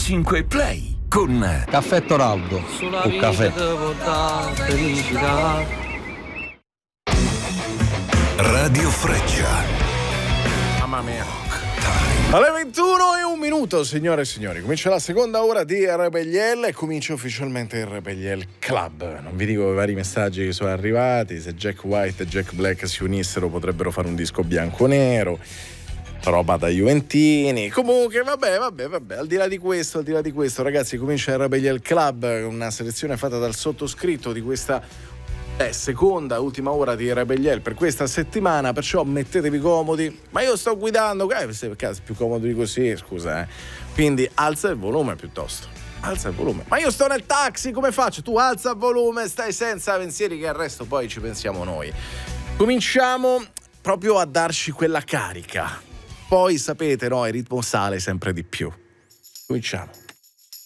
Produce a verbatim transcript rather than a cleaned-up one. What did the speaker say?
cinque Play con Caffè Toraldo o caffè. Radio Freccia. Mamma mia. Alle ventuno e un minuto, signore e signori, comincia la seconda ora di R P G L e comincia ufficialmente il R P G L Club. Non vi dico i vari messaggi che sono arrivati, se Jack White e Jack Black si unissero potrebbero fare un disco bianco-nero, roba da Juventini. Comunque vabbè, vabbè, vabbè, al di là di questo, al di là di questo, ragazzi, comincia il R P G L Club, una selezione fatta dal sottoscritto di questa Eh, seconda, ultima ora di R P G L per questa settimana, perciò mettetevi comodi. Ma io sto guidando, eh, se è più comodo di così, scusa, eh. Quindi alza il volume piuttosto. Alza il volume. Ma io sto nel taxi, come faccio? Tu alza il volume, stai senza pensieri che al resto poi ci pensiamo noi. Cominciamo proprio a darci quella carica. Poi sapete, no, il ritmo sale sempre di più. Cominciamo.